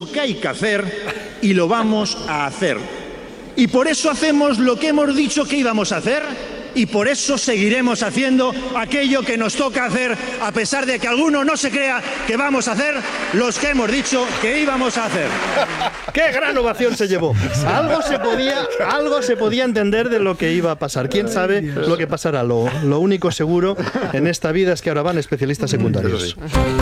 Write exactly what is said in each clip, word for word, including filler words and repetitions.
dicho que hay que hacer y lo vamos a hacer. Y por eso hacemos lo que hemos dicho que íbamos a hacer y por eso seguiremos haciendo aquello que nos toca hacer, a pesar de que alguno no se crea que vamos a hacer los que hemos dicho que íbamos a hacer. ¡Qué gran ovación se llevó! Algo se podía, algo se podía entender de lo que iba a pasar. ¿Quién sabe lo que pasará? Lo, lo único seguro en esta vida es que ahora van especialistas secundarios.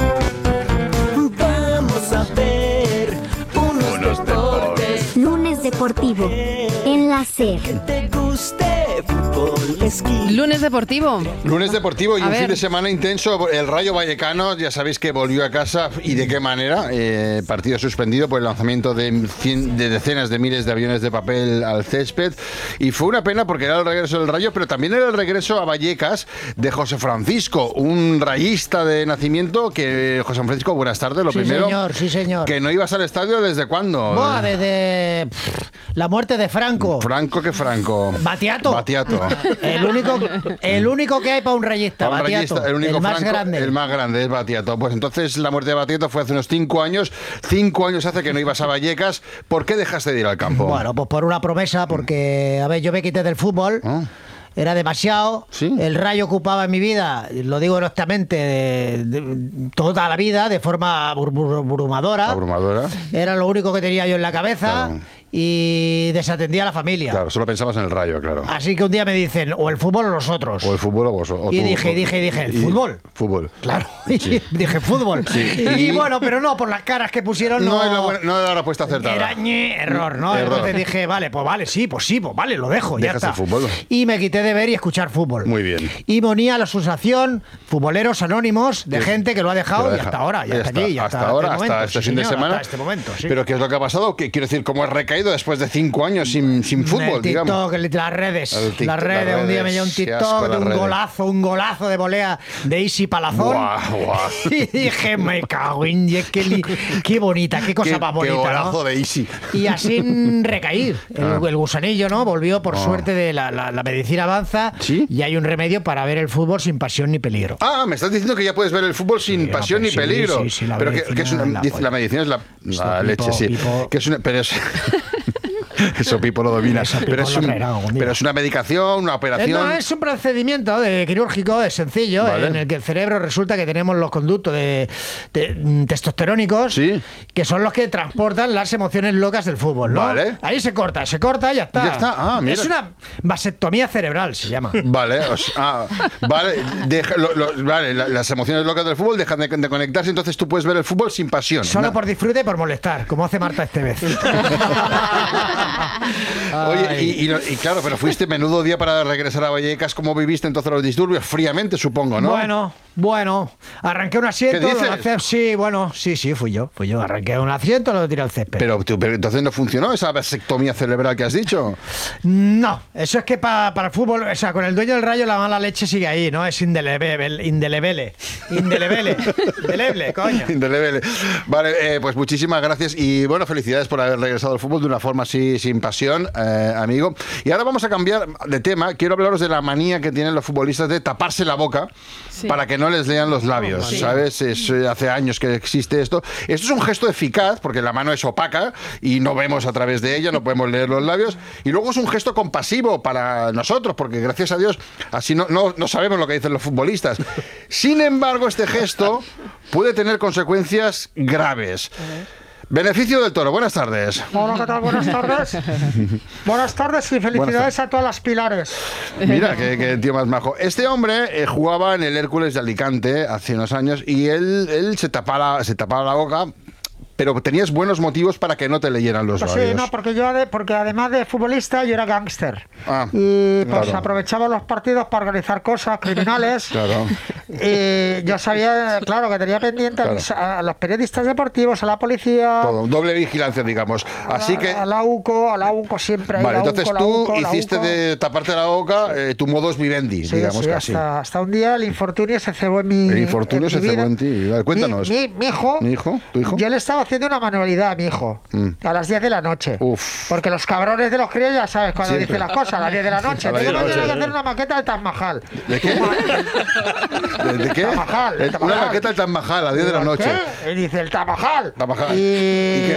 Vamos a ver unos deportes. Lunes Deportivo en la SER. Que te guste fútbol, esquí. Lunes deportivo. Lunes deportivo y A un ver. fin de semana intenso. El Rayo Vallecano, ya sabéis que volvió a casa y de qué manera. Eh, partido suspendido por el lanzamiento de, cien, de decenas de miles de aviones de papel al césped. Y fue una pena porque era el regreso del Rayo, pero también era el regreso a Vallecas de José Francisco, un rayista de nacimiento. Que José Francisco, buenas tardes. Lo Sí, primero, señor, sí, señor. que no ibas al estadio ¿desde cuándo? Buah, desde pff, la muerte de Franco. Franco que Franco. Batiato. Batiato. El único, el único que hay para un rayista, Para un Batiato. rayista, el único más Franco, grande. el más grande es Batiato. Pues entonces la muerte de Batiato fue hace unos cinco años. Cinco años hace que no ibas a Vallecas. ¿Por qué dejaste de ir al campo? Bueno, pues por una promesa, porque, a ver, yo me quité del fútbol. ¿Ah? Era demasiado. ¿Sí? El Rayo ocupaba en mi vida, lo digo honestamente, de, de- toda la vida, de forma abru- abru- abrumadora. Abrumadora. Era lo único que tenía yo en la cabeza. Claro. Y desatendía a la familia. Claro, solo pensabas en el Rayo, claro. Así que un día me dicen, o el fútbol o los otros. O el fútbol o vos. o Y tú, dije, o- dije, dije, ¿el y- fútbol? Fútbol. Claro, Sí. dije fútbol. Sí. Y, Y- bueno, pero no, por las caras que pusieron, No, no, es la buena- no era la respuesta acertada. Era ñe, error, ¿no? Error. Entonces dije, vale, pues vale, sí, pues sí, pues vale, lo dejo, ya Dejas está. el fútbol. Y me quité de ver y escuchar fútbol. Muy bien. Y me uní a la asociación Futboleros Anónimos de Que- gente que lo ha dejado que lo y deja. hasta ahora, ya Ya hasta está, aquí, ya hasta hasta ahora, este momento, hasta este sí, fin de señor, semana. hasta este momento, sí. Pero ¿qué es lo que ha pasado? ¿Qué, quiero decir, ¿cómo has recaído después de cinco años sin, sin fútbol, el digamos? TikTok, el- las redes, El TikTok, las redes. las Un día me redes, llegó un qué TikTok asco de las un redes. golazo, un golazo de volea de Isi Palazón. Guau, guau. Y dije, me cago en diez, qué, li- qué bonita, qué cosa Qué- más qué bonita, golazo ¿no? de Easy. Y así mm, recaí. El, Ah. el gusanillo, ¿no? Volvió por Ah. suerte de la, la- la medicina avanza. ¿Sí? Y hay un remedio para ver el fútbol sin pasión ni peligro. Ah, me estás diciendo que ya puedes ver el fútbol sin Sí, pasión hombre, ni sí, peligro. sí, sí, la pero que, medicina que es una, es la dice- polla. la medicina es la, la Esto, Pipo, leche, sí. Pipo. Que es una, pero es, eso Pipo lo domina. Eso Pipo pero, es lo un- traerá algún día. pero es una medicación, una Eh, operación. No, es un procedimiento de quirúrgico, es sencillo, Vale. en el que el cerebro resulta que tenemos los conductos de, de, mm, testosterónicos, Sí. que son los que transportan las emociones locas del fútbol, ¿no? Vale. Ahí se corta, se corta y ya está. Ya está, ah, mira. Es una vasectomía cerebral, se llama. Vale, o sea, ah, vale, deja- lo- lo- vale, la- las emociones locas del fútbol dejan de, de conectarse, entonces tú puedes ver el fútbol sin pasión. Solo Na- por disfrute y por molestar, como hace Marta este vez. Oye, y, y no- y claro, pero fuiste menudo día para regresar a Vallecas. ¿Cómo viviste entonces los disturbios? Fríamente, supongo, ¿no? Bueno, bueno, arranqué un asiento, ¿Qué dices? lo lancé- sí, bueno, sí, sí, fui yo, fui yo, arranqué un asiento, lo tiré al césped. Pero, tú- pero entonces no funcionó esa vasectomía cerebral que has dicho. No, eso es que pa- para el fútbol, o sea, con el dueño del Rayo la mala leche sigue ahí, ¿no? Es indelebele, indelebele, indelebele, indeleble, coño. Indeleble. Vale, eh, pues muchísimas gracias y bueno, felicidades por haber regresado al fútbol de una forma así sin pasión, eh, amigo. Y ahora vamos a cambiar de tema. Quiero hablaros de la manía que tienen los futbolistas de taparse la boca Sí. para que no les lean los labios, Sí. ¿sabes? Es, eh, hace años que existe esto. Esto es un gesto eficaz porque la mano es opaca y no vemos a través de ella, no podemos leer los labios. Y luego es un gesto compasivo para nosotros porque gracias a Dios así no, no, no sabemos lo que dicen los futbolistas. Sin embargo, este gesto puede tener consecuencias graves. Beneficio del Toro, buenas tardes. Hola, ¿qué tal? Buenas tardes. Buenas tardes y felicidades a todas las pilares. Mira, qué, qué tío más majo. Este hombre eh, jugaba en el Hércules de Alicante hace unos años y él, él se, tapaba, se tapaba la boca, pero tenías buenos motivos para que no te leyeran los Pues labios. sí, no, porque yo, ade- porque además de futbolista, yo era gángster. Ah, Y pues claro. aprovechaba los partidos para organizar cosas criminales. Claro. Y yo sabía, claro, que tenía pendiente a, Claro. mis- a los periodistas deportivos, a la policía, Todo, doble vigilancia, digamos. Así a, que... a la UCO, a la UCO siempre. ahí, Vale, la entonces UCO, la tú UCO, la hiciste UCO. de taparte la boca eh, tu modus vivendi, Sí, digamos sí, casi. hasta, hasta un día el infortunio se cebó en mi El infortunio en se mi cebó vida. en ti. Vale, cuéntanos. Mi, mi- mi hijo, ¿Mi hijo? ¿Tu hijo? Yo le estaba haciendo una manualidad a mi hijo Mm. a las diez de la noche. Uf. Porque los cabrones de los críos ya sabes cuando Siempre. dicen las cosas, a las diez de la noche. A las diez de la Tengo que noche. hacer una maqueta del Taj Mahal. ¿De qué? ¿De, de qué? Taj Mahal, Eh, Taj Una Mahal. maqueta del Taj Mahal a las diez de la Digo, noche. ¿qué? Y dice el Taj Mahal. Taj Mahal. Y, ¿Y qué?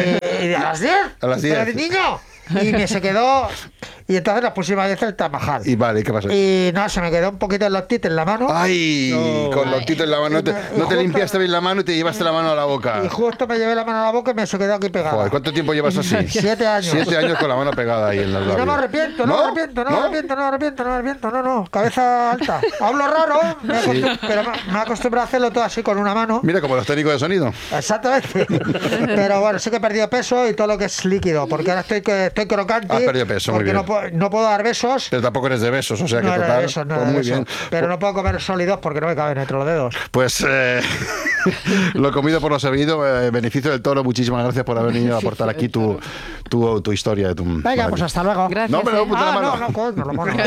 Y a las diez. A las diez. Pero de niño. Y me se quedó. Y entonces la pusimos a hacer el tamajal. Y vale, ¿qué pasó? Y no, se me quedó un poquito el loctito en la mano. ¡Ay! No. Con los titos en la mano. No te, Y no te justo- limpiaste bien la mano y te llevaste la mano a la boca. Y justo me llevé la mano a la boca y me se quedó aquí pegada. Joder, ¿cuánto tiempo llevas así? Siete años. Siete años con la mano pegada ahí en los Y labios. no me arrepiento, no, me arrepiento, no, me arrepiento, no me arrepiento, no me arrepiento, no, no, cabeza alta. Hablo raro, me acostum- pero me, me acostumbrado a hacerlo todo así con una mano. Mira, como los técnicos de sonido. Exactamente. Pero bueno, sí que he perdido peso y todo lo que es líquido, porque ahora estoy, que- estoy crocante. Has perdido peso, muy porque bien. no, puedo, no puedo dar besos. Pero tampoco eres de besos, o sea que No era total. de besos, no pues era de muy besos. bien. Pero no puedo comer sólidos porque no me caben entre los dedos. Pues eh, lo comido por lo servido, eh, beneficio del toro, muchísimas gracias por haber venido a aportar aquí tu, tu, tu historia. De tu Venga, pues hasta luego. Gracias. No, pero eh. puta la Ah, mano. no, no, coño, lo pongo.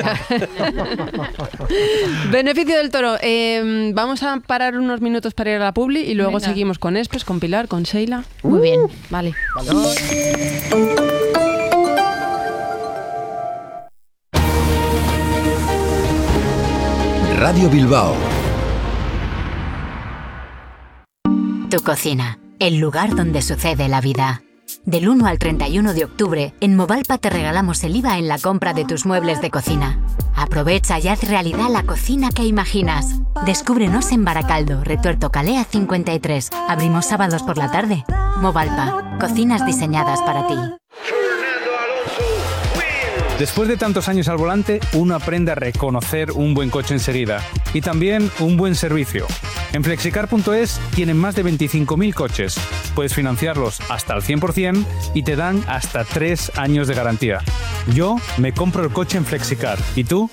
Beneficio del toro. Eh, vamos a parar unos minutos para ir a la publi y luego Venga. seguimos con Espes, con Pilar, con Sheila. Muy bien, vale. Radio Bilbao. Tu cocina, el lugar donde sucede la vida. Del uno al treinta y uno de octubre, en Movalpa te regalamos el I V A en la compra de tus muebles de cocina. Aprovecha y haz realidad la cocina que imaginas. Descúbrenos en Baracaldo, Retuerto Calea cincuenta y tres. Abrimos sábados por la tarde. Movalpa, cocinas diseñadas para ti. Después de tantos años al volante, uno aprende a reconocer un buen coche enseguida y también un buen servicio. En flexicar punto es tienen más de veinticinco mil coches. Puedes financiarlos hasta el cien por ciento y te dan hasta tres años de garantía. Yo me compro el coche en Flexicar. ¿Y tú?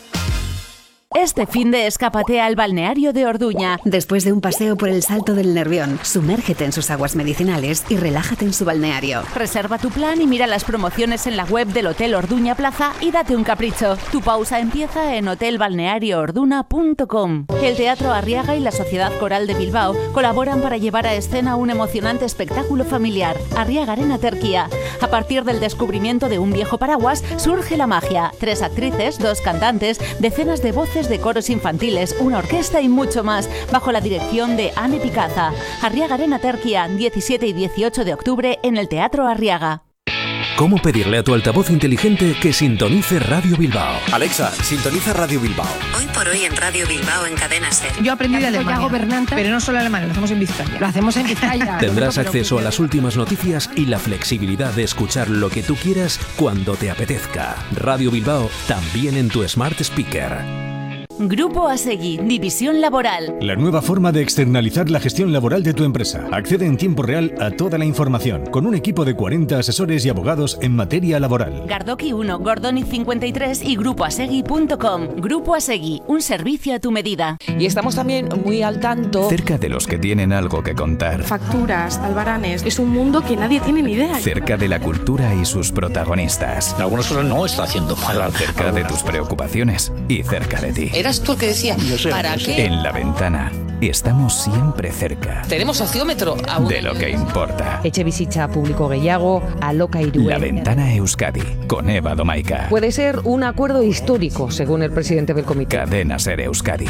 Este fin de escapate al balneario de Orduña. Después de un paseo por el Salto del Nervión, sumérgete en sus aguas medicinales y relájate en su balneario. Reserva tu plan y mira las promociones en la web del Hotel Orduña Plaza y date un capricho. Tu pausa empieza en hotel balneario orduna punto com. El Teatro Arriaga y la Sociedad Coral de Bilbao colaboran para llevar a escena un emocionante espectáculo familiar, Arriaga Arena Terquía. A partir del descubrimiento de un viejo paraguas surge la magia. Tres actrices, dos cantantes, decenas de voces de coros infantiles, una orquesta y mucho más, bajo la dirección de Anne Picaza. Arriaga Arena Terquía, diecisiete y dieciocho de octubre en el Teatro Arriaga. ¿Cómo pedirle a tu altavoz inteligente que sintonice Radio Bilbao? Alexa, sintoniza Radio Bilbao. Hoy por hoy en Radio Bilbao en Cadena Ser. Yo aprendí de Alemania, pero no solo alemán, lo hacemos en Vizcaya. Lo hacemos en Vizcaya. Tendrás acceso a las últimas noticias y la flexibilidad de escuchar lo que tú quieras cuando te apetezca. Radio Bilbao, también en tu Smart Speaker. Grupo Asegui, División Laboral. La nueva forma de externalizar la gestión laboral de tu empresa. Accede en tiempo real a toda la información, con un equipo de cuarenta asesores y abogados en materia laboral. Gardoki uno, Gordoni cincuenta y tres y grupo asegui punto com. Grupo Asegui, un servicio a tu medida. Y estamos también muy al tanto. Cerca de los que tienen algo que contar. Facturas, albaranes, es un mundo que nadie tiene ni idea. Cerca de la cultura y sus protagonistas. Algunas cosas no está haciendo mal. Cerca de tus preocupaciones y cerca de ti. Eras tú el que decía, ¿para qué? En La Ventana, estamos siempre cerca. Tenemos sociómetro aún. De lo que importa. Etxe bizitza publiko gehiago, aloka iruen. La Ventana Euskadi, con Eva Domaica. Puede ser un acuerdo histórico, según el presidente del comité. Cadena Ser Euskadi.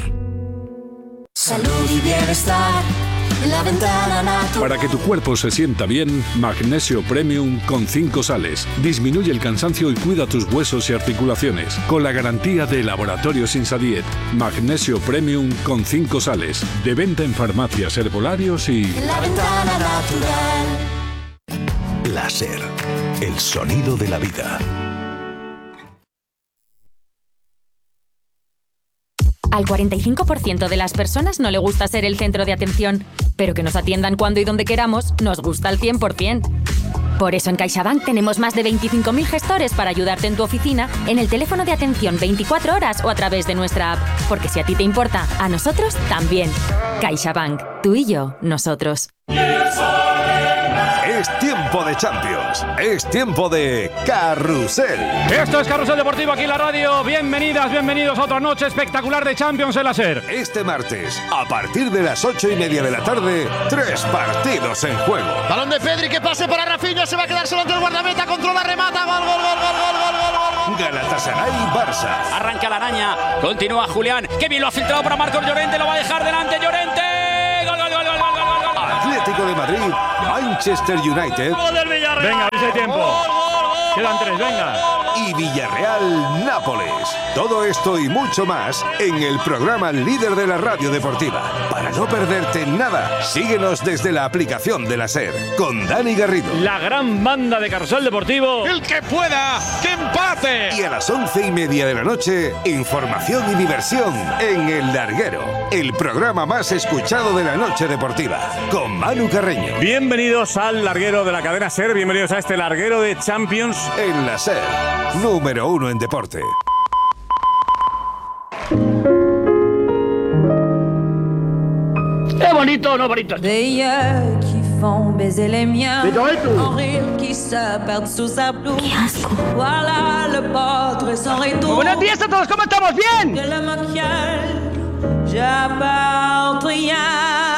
Salud y bienestar. La Ventana Natural. Para que tu cuerpo se sienta bien, Magnesio Premium con cinco sales. Disminuye el cansancio y cuida tus huesos y articulaciones. Con la garantía de Laboratorios Insadiet. Magnesio Premium con cinco sales. De venta en farmacias, herbolarios y... La Ventana Natural. Láser, el sonido de la vida. Al cuarenta y cinco por ciento de las personas no le gusta ser el centro de atención, pero que nos atiendan cuando y donde queramos nos gusta al cien por ciento. Por eso en CaixaBank tenemos más de veinticinco mil gestores para ayudarte en tu oficina, en el teléfono de atención veinticuatro horas o a través de nuestra app. Porque si a ti te importa, a nosotros también. CaixaBank, tú y yo, nosotros. Es tiempo de Champions. Es tiempo de Carrusel. Esto es Carrusel Deportivo aquí en la radio. Bienvenidas, bienvenidos a otra noche espectacular de Champions en la SER. Este martes, a partir de las ocho y media de la tarde, tres partidos en juego. Balón de Pedri, que pase para Rafinha, se va a quedar solo ante el guardameta, controla, remata, gol, gol, gol, gol, gol, gol, gol, gol. Galatasaray Barça. Arranca la araña, continúa Julián, que bien lo ha filtrado para Marcos Llorente, lo va a dejar delante Llorente. Gol, gol, gol, gol, gol, gol, gol. Atlético de Madrid, Manchester United. Venga, de tiempo. Quedan tres, venga. Y Villarreal-Nápoles. Todo esto y mucho más en el programa líder de la radio deportiva. Para no perderte nada, síguenos desde la aplicación de la SER con Dani Garrido. La gran banda de Carrusel Deportivo. ¡El que pueda, que empate! Y a las once y media de la noche, información y diversión en El Larguero, el programa más escuchado de la noche deportiva, con Manu Carreño. Bienvenidos al Larguero de la cadena SER, bienvenidos a este Larguero de Champions. En la SER, número uno en deporte. ¿Es bonito o no bonito? Des yeux qui font baiser les miens, un rire qui se perd sous sa blouse. Voilà le portrait sans retour. Buenos días a todos, ¿cómo estamos? ¿Bien? Que le maquillage, j'apporte rien.